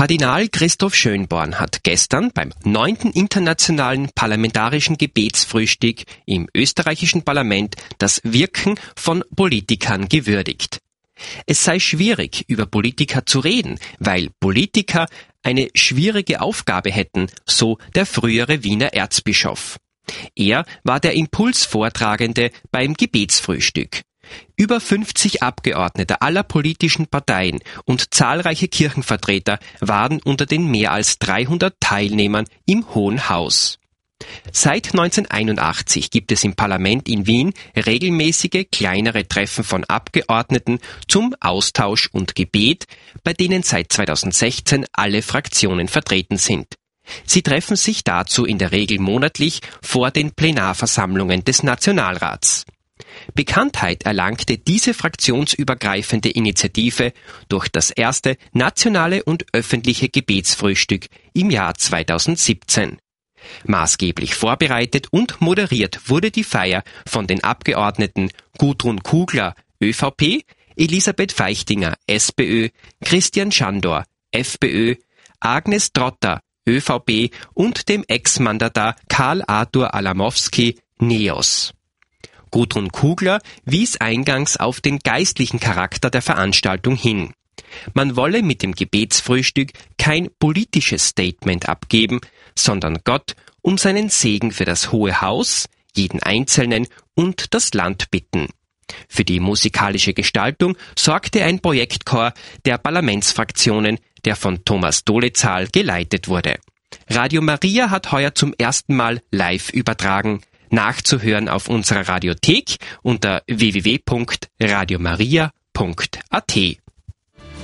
Kardinal Christoph Schönborn hat gestern beim 9. Internationalen Parlamentarischen Gebetsfrühstück im österreichischen Parlament das Wirken von Politikern gewürdigt. Es sei schwierig, über Politiker zu reden, weil Politiker eine schwierige Aufgabe hätten, so der frühere Wiener Erzbischof. Er war der Impulsvortragende beim Gebetsfrühstück. Über 50 Abgeordnete aller politischen Parteien und zahlreiche Kirchenvertreter waren unter den mehr als 300 Teilnehmern im Hohen Haus. Seit 1981 gibt es im Parlament in Wien regelmäßige kleinere Treffen von Abgeordneten zum Austausch und Gebet, bei denen seit 2016 alle Fraktionen vertreten sind. Sie treffen sich dazu in der Regel monatlich vor den Plenarversammlungen des Nationalrats. Bekanntheit erlangte diese fraktionsübergreifende Initiative durch das erste nationale und öffentliche Gebetsfrühstück im Jahr 2017. Maßgeblich vorbereitet und moderiert wurde die Feier von den Abgeordneten Gudrun Kugler, ÖVP, Elisabeth Feichtinger, SPÖ, Christian Schandor, FPÖ, Agnes Trotter, ÖVP und dem Ex-Mandatar Karl Arthur Alamowski, NEOS. Gudrun Kugler wies eingangs auf den geistlichen Charakter der Veranstaltung hin. Man wolle mit dem Gebetsfrühstück kein politisches Statement abgeben, sondern Gott um seinen Segen für das Hohe Haus, jeden Einzelnen und das Land bitten. Für die musikalische Gestaltung sorgte ein Projektchor der Parlamentsfraktionen, der von Thomas Dolezahl geleitet wurde. Radio Maria hat heuer zum ersten Mal live übertragen. Nachzuhören auf unserer Radiothek unter www.radiomaria.at.